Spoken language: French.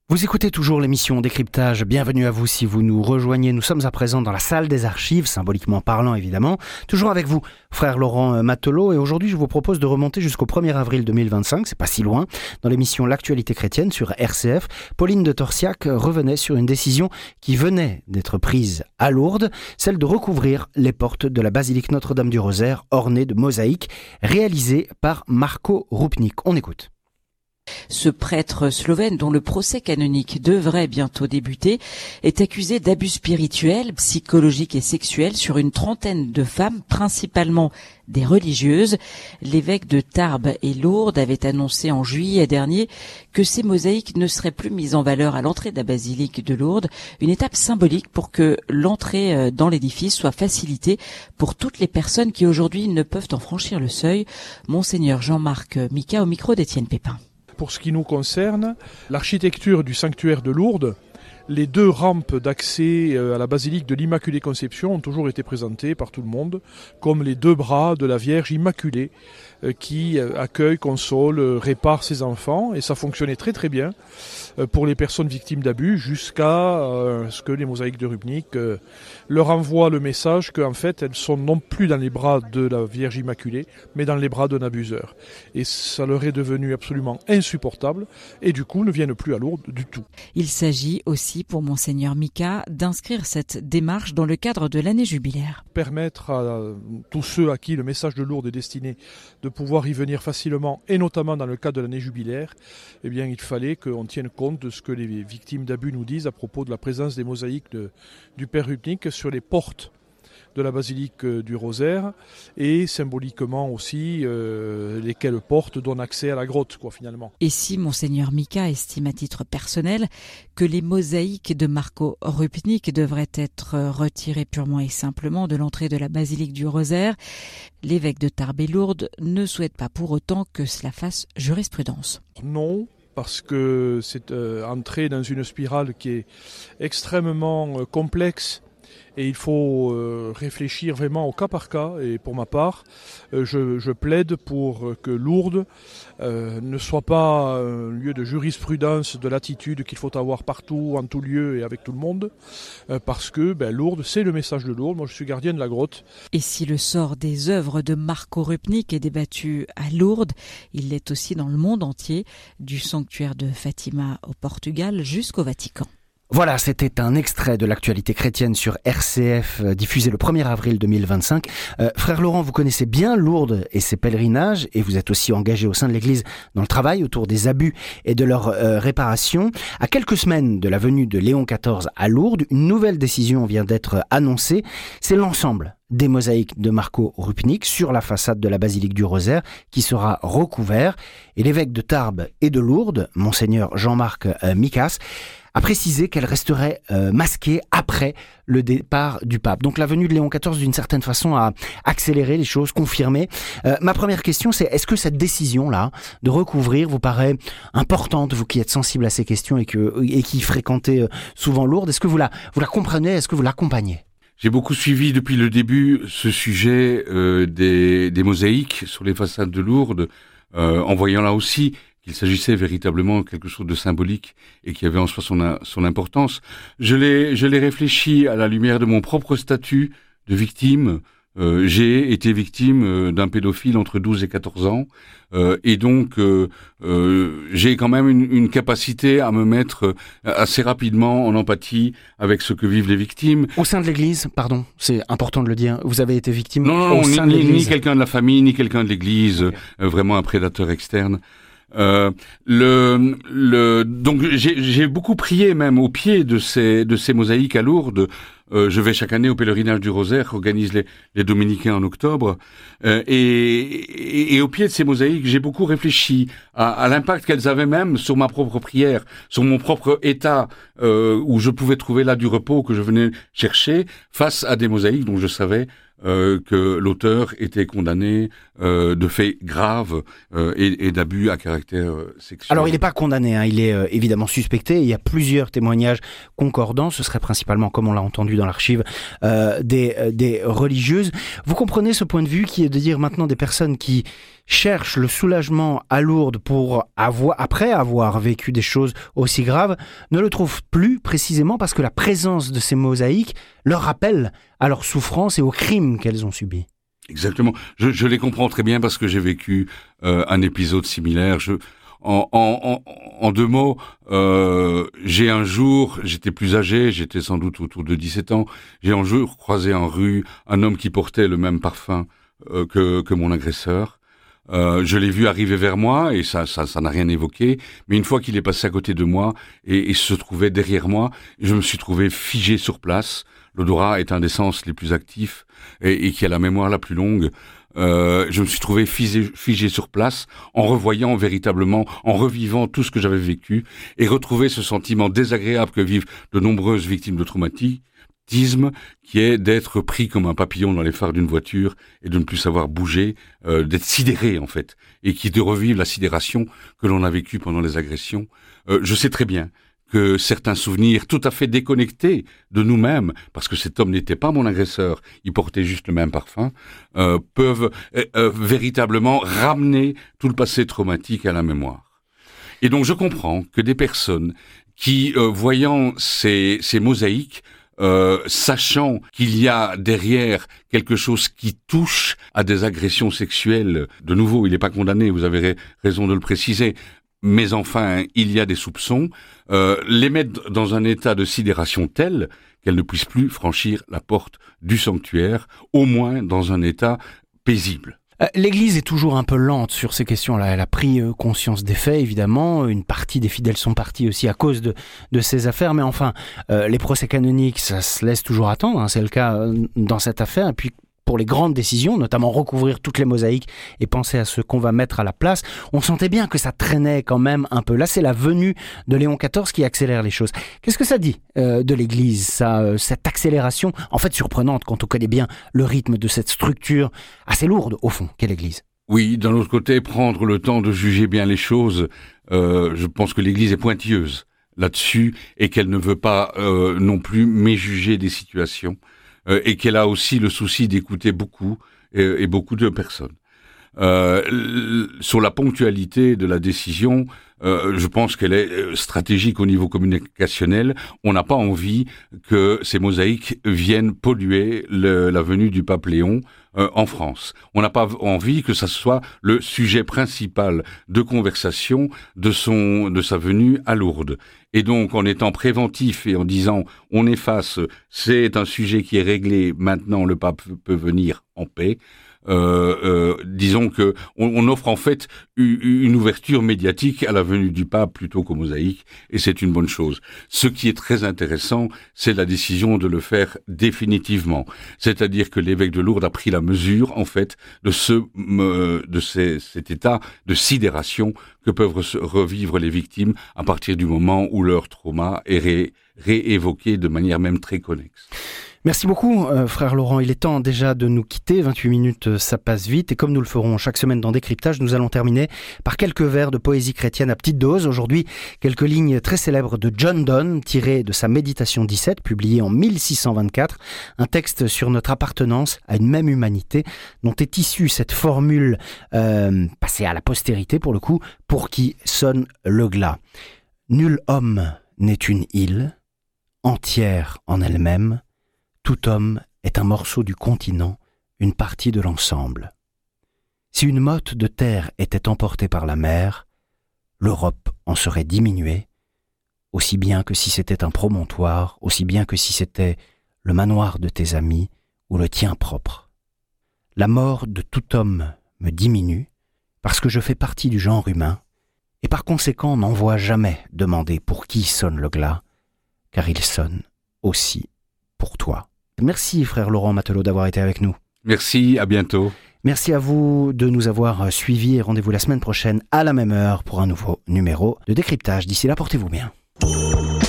Vous écoutez toujours l'émission Décryptage, bienvenue à vous si vous nous rejoignez. Nous sommes à présent dans la salle des archives, symboliquement parlant évidemment. Toujours avec vous, frère Laurent Matelot, et aujourd'hui je vous propose de remonter jusqu'au 1er avril 2025, c'est pas si loin. Dans l'émission L'actualité chrétienne sur RCF, Pauline de Torsiac revenait sur une décision qui venait d'être prise à Lourdes, celle de recouvrir les portes de la basilique Notre-Dame du Rosaire ornées de mosaïques réalisées par Marko Rupnik. On écoute. Ce prêtre slovène, dont le procès canonique devrait bientôt débuter, est accusé d'abus spirituels, psychologiques et sexuels sur une trentaine de femmes, principalement des religieuses. L'évêque de Tarbes et Lourdes avait annoncé en juillet dernier que ces mosaïques ne seraient plus mises en valeur à l'entrée de la basilique de Lourdes, une étape symbolique pour que l'entrée dans l'édifice soit facilitée pour toutes les personnes qui aujourd'hui ne peuvent en franchir le seuil. Monseigneur Jean-Marc Mika au micro d'Étienne Pépin. Pour ce qui nous concerne, l'architecture du sanctuaire de Lourdes, les deux rampes d'accès à la basilique de l'Immaculée Conception ont toujours été présentées par tout le monde, comme les deux bras de la Vierge Immaculée qui accueille, console, répare ses enfants. Et ça fonctionnait très très bien pour les personnes victimes d'abus jusqu'à ce que les mosaïques de Rupnik leur envoient le message qu'en fait elles sont non plus dans les bras de la Vierge Immaculée, mais dans les bras d'un abuseur. Et ça leur est devenu absolument insupportable et du coup ne viennent plus à Lourdes du tout. Il s'agit aussi pour Monseigneur Mika d'inscrire cette démarche dans le cadre de l'année jubilaire. Permettre à tous ceux à qui le message de Lourdes est destiné de pouvoir y venir facilement, et notamment dans le cadre de l'année jubilaire, eh bien, il fallait qu'on tienne compte de ce que les victimes d'abus nous disent à propos de la présence des mosaïques du Père Rupnik sur les portes de la basilique du Rosaire, et symboliquement aussi lesquelles portes donnent accès à la grotte, finalement. Et si Monseigneur Mika estime à titre personnel que les mosaïques de Marko Rupnik devraient être retirées purement et simplement de l'entrée de la basilique du Rosaire, l'évêque de Tarbes et Lourdes ne souhaite pas pour autant que cela fasse jurisprudence. Non, parce que c'est entrer dans une spirale qui est extrêmement complexe. Et il faut réfléchir vraiment au cas par cas. Et pour ma part, je plaide pour que Lourdes ne soit pas un lieu de jurisprudence de l'attitude qu'il faut avoir partout, en tout lieu et avec tout le monde. Parce que Lourdes, c'est le message de Lourdes. Moi, je suis gardien de la grotte. Et si le sort des œuvres de Marko Rupnik est débattu à Lourdes, il l'est aussi dans le monde entier, du sanctuaire de Fatima au Portugal jusqu'au Vatican. Voilà, c'était un extrait de l'actualité chrétienne sur RCF, diffusé le 1er avril 2025. Frère Laurent, vous connaissez bien Lourdes et ses pèlerinages, et vous êtes aussi engagé au sein de l'Église dans le travail autour des abus et de leur réparation. À quelques semaines de la venue de Léon XIV à Lourdes, une nouvelle décision vient d'être annoncée. C'est l'ensemble des mosaïques de Marko Rupnik sur la façade de la basilique du Rosaire qui sera recouvert. Et l'évêque de Tarbes et de Lourdes, Monseigneur Jean-Marc Mika, a précisé qu'elle resterait masquée après le départ du pape. Donc la venue de Léon XIV, d'une certaine façon, a accéléré les choses, confirmé. Ma première question, c'est est-ce que cette décision-là de recouvrir vous paraît importante, vous qui êtes sensible à ces questions et qui fréquentez souvent Lourdes, est-ce que vous la comprenez, est-ce que vous l'accompagnez ? J'ai beaucoup suivi depuis le début ce sujet des mosaïques sur les façades de Lourdes, en voyant là aussi qu'il s'agissait véritablement de quelque chose de symbolique et qui avait en soi son importance. Je l'ai réfléchi à la lumière de mon propre statut de victime. J'ai été victime d'un pédophile entre 12 et 14 ans et donc j'ai quand même une capacité à me mettre assez rapidement en empathie avec ce que vivent les victimes. Au sein de l'Église, pardon, c'est important de le dire, vous avez été victime non, au sein de l'Église. Ni quelqu'un de la famille, ni quelqu'un de l'Église, vraiment un prédateur externe. Donc j'ai beaucoup prié même au pied de ces mosaïques à Lourdes. Je vais chaque année au pèlerinage du Rosaire qu'organisent les Dominicains en octobre. Et au pied de ces mosaïques, j'ai beaucoup réfléchi à l'impact qu'elles avaient même sur ma propre prière, sur mon propre état, où je pouvais trouver là du repos que je venais chercher face à des mosaïques dont je savais que l'auteur était condamné de faits graves et d'abus à caractère sexuel. Alors il n'est pas condamné, il est évidemment suspecté. Il y a plusieurs témoignages concordants. Ce serait principalement, comme on l'a entendu dans l'archive, des religieuses. Vous comprenez ce point de vue qui est de dire maintenant des personnes qui cherchent le soulagement à Lourdes après avoir vécu des choses aussi graves, ne le trouvent plus précisément parce que la présence de ces mosaïques leur rappelle à leur souffrance et aux crimes qu'elles ont subis. Exactement. Je les comprends très bien parce que j'ai vécu un épisode similaire. En 2 mots, j'ai un jour, j'étais plus âgé, j'étais sans doute autour de 17 ans, j'ai un jour croisé en rue un homme qui portait le même parfum que mon agresseur. Je l'ai vu arriver vers moi et ça n'a rien évoqué, mais une fois qu'il est passé à côté de moi et se trouvait derrière moi, je me suis trouvé figé sur place. L'odorat est un des sens les plus actifs et qui a la mémoire la plus longue. Je me suis trouvé figé sur place en revoyant véritablement, en revivant tout ce que j'avais vécu et retrouver ce sentiment désagréable que vivent de nombreuses victimes de traumatisme qui est d'être pris comme un papillon dans les phares d'une voiture et de ne plus savoir bouger, d'être sidéré en fait, et qui de revivre la sidération que l'on a vécue pendant les agressions. Je sais très bien que certains souvenirs tout à fait déconnectés de nous-mêmes, parce que cet homme n'était pas mon agresseur, il portait juste le même parfum, peuvent véritablement ramener tout le passé traumatique à la mémoire. Et donc je comprends que des personnes qui, voyant ces mosaïques, sachant qu'il y a derrière quelque chose qui touche à des agressions sexuelles, de nouveau, il n'est pas condamné, vous avez raison de le préciser, mais enfin, il y a des soupçons, les mettre dans un état de sidération tel qu'elles ne puissent plus franchir la porte du sanctuaire, au moins dans un état paisible. L'Église est toujours un peu lente sur ces questions-là. Elle a pris conscience des faits, évidemment. Une partie des fidèles sont partis aussi à cause de ces affaires. Mais enfin, les procès canoniques, ça se laisse toujours attendre. C'est le cas dans cette affaire. Et puis, pour les grandes décisions, notamment recouvrir toutes les mosaïques et penser à ce qu'on va mettre à la place, on sentait bien que ça traînait quand même un peu. Là, c'est la venue de Léon XIV qui accélère les choses. Qu'est-ce que ça dit de l'Église, cette accélération, en fait surprenante quand on connaît bien le rythme de cette structure assez lourde, au fond, qu'est l'Église? Oui, d'un autre côté, prendre le temps de juger bien les choses, je pense que l'Église est pointilleuse là-dessus et qu'elle ne veut pas non plus méjuger des situations. Et qu'elle a aussi le souci d'écouter beaucoup et beaucoup de personnes. Sur la ponctualité de la décision, je pense qu'elle est stratégique au niveau communicationnel. On n'a pas envie que ces mosaïques viennent polluer la venue du pape Léon en France. On n'a pas envie que ça soit le sujet principal de conversation de sa venue à Lourdes. Et donc, en étant préventif et en disant on efface, c'est un sujet qui est réglé, maintenant le pape peut venir en paix. Disons que on offre en fait une ouverture médiatique à la venue du pape plutôt qu'aux mosaïques, et c'est une bonne chose. Ce qui est très intéressant, c'est la décision de le faire définitivement. C'est-à-dire que l'évêque de Lourdes a pris la mesure en fait de cet état de sidération que peuvent revivre les victimes à partir du moment où leur trauma est réévoqué de manière même très connexe. Merci beaucoup, frère Laurent. Il est temps déjà de nous quitter. 28 minutes, ça passe vite. Et comme nous le ferons chaque semaine dans Décryptage, nous allons terminer par quelques vers de poésie chrétienne à petite dose. Aujourd'hui, quelques lignes très célèbres de John Donne, tirées de sa Méditation 17, publiée en 1624. Un texte sur notre appartenance à une même humanité, dont est issue cette formule passée à la postérité, pour le coup, pour qui sonne le glas. Nul homme n'est une île, entière en elle-même. Tout homme est un morceau du continent, une partie de l'ensemble. Si une motte de terre était emportée par la mer, l'Europe en serait diminuée, aussi bien que si c'était un promontoire, aussi bien que si c'était le manoir de tes amis ou le tien propre. La mort de tout homme me diminue, parce que je fais partie du genre humain, et par conséquent n'envoie jamais demander pour qui sonne le glas, car il sonne aussi pour toi. Merci, frère Laurent Matelot, d'avoir été avec nous. Merci, à bientôt. Merci à vous de nous avoir suivis et rendez-vous la semaine prochaine à la même heure pour un nouveau numéro de Décryptage. D'ici là, portez-vous bien.